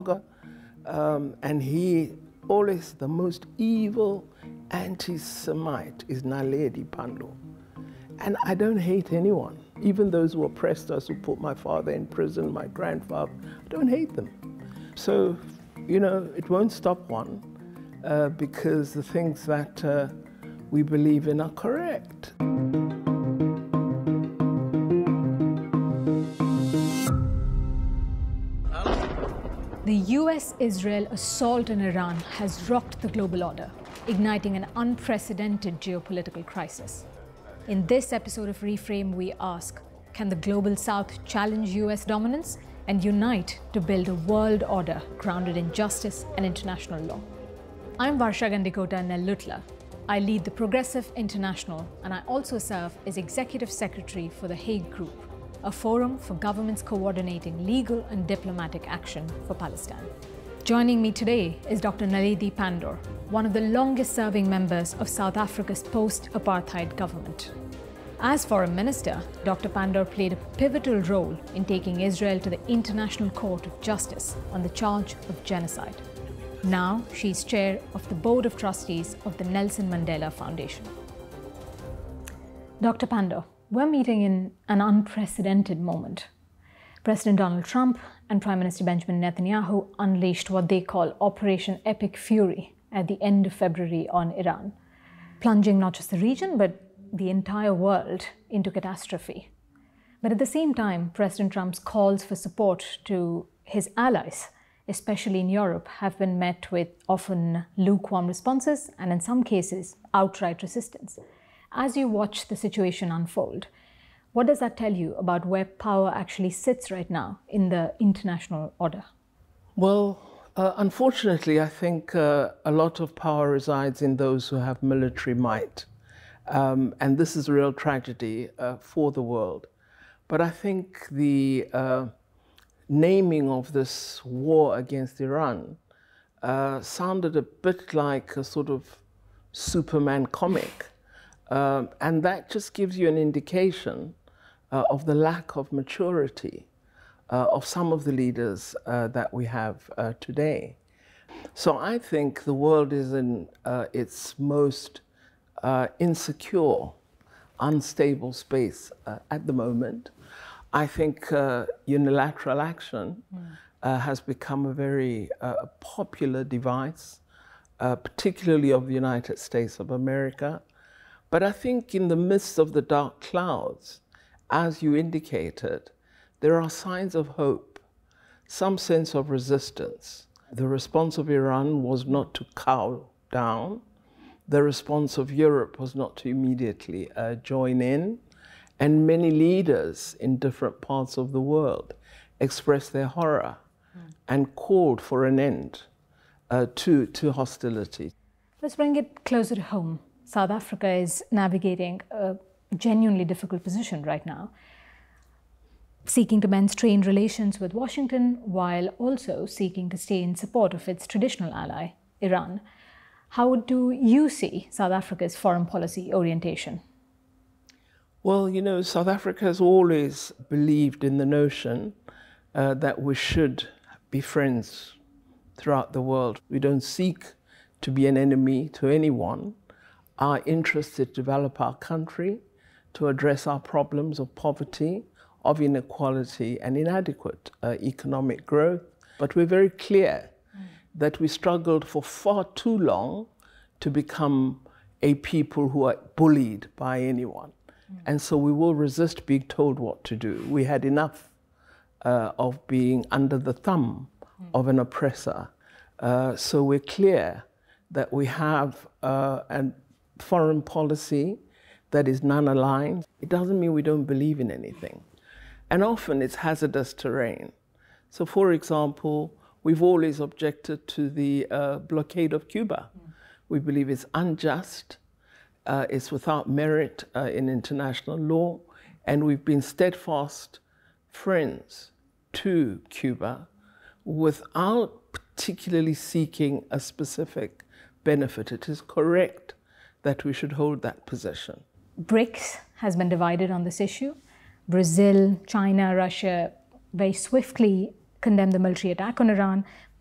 And he always, the most evil anti-Semite is Naledi Pandor. And I don't hate anyone, even those who oppressed us, who put my father in prison, my grandfather, I don't hate them. So, you know, it won't stop one because the things that we believe in are correct. The US-Israel assault on Iran has rocked the global order, igniting an unprecedented geopolitical crisis. In this episode of Reframe, we ask, can the Global South challenge US dominance and unite to build a world order grounded in justice and international law? I'm Varsha Gandikota Nellutla. I lead the Progressive International, and I also serve as Executive Secretary for the Hague Group, a forum for governments coordinating legal and diplomatic action for Palestine. Joining me today is Dr. Naledi Pandor, one of the longest-serving members of South Africa's post-apartheid government. As Foreign Minister, Dr. Pandor played a pivotal role in taking Israel to the International Court of Justice on the charge of genocide. Now, she's chair of the Board of Trustees of the Nelson Mandela Foundation. Dr. Pandor, we're meeting in an unprecedented moment. President Donald Trump and Prime Minister Benjamin Netanyahu unleashed what they call Operation Epic Fury at the end of February on Iran, plunging not just the region, but the entire world into catastrophe. But at the same time, President Trump's calls for support to his allies, especially in Europe, have been met with often lukewarm responses and in some cases, outright resistance. As you watch the situation unfold, what does that tell you about where power actually sits right now in the international order? Well, unfortunately, I think a lot of power resides in those who have military might. And this is a real tragedy for the world. But I think the naming of this war against Iran sounded a bit like a sort of Superman comic. And that just gives you an indication of the lack of maturity of some of the leaders that we have today. So I think the world is in its most insecure, unstable space at the moment. I think unilateral action has become a very popular device, particularly of the United States of America. But I think in the midst of the dark clouds, as you indicated, there are signs of hope, some sense of resistance. The response of Iran was not to cow down. The response of Europe was not to immediately join in. And many leaders in different parts of the world expressed their horror and called for an end to hostility. Let's bring it closer to home. South Africa is navigating a genuinely difficult position right now, seeking to mend strained relations with Washington while also seeking to stay in support of its traditional ally, Iran. How do you see South Africa's foreign policy orientation? Well, you know, South Africa has always believed in the notion that we should be friends throughout the world. We don't seek to be an enemy to anyone. Our interest is to develop our country, to address our problems of poverty, of inequality and inadequate economic growth. But we're very clear that we struggled for far too long to become a people who are bullied by anyone. And so we will resist being told what to do. We had enough of being under the thumb of an oppressor. So we're clear that we have a foreign policy that is non-aligned. It doesn't mean we don't believe in anything. And often it's hazardous terrain. So for example, we've always objected to the blockade of Cuba. We believe it's unjust, it's without merit in international law, and we've been steadfast friends to Cuba without particularly seeking a specific benefit. It is correct that we should hold that position. BRICS has been divided on this issue. Brazil, China, Russia very swiftly condemned the military attack on Iran.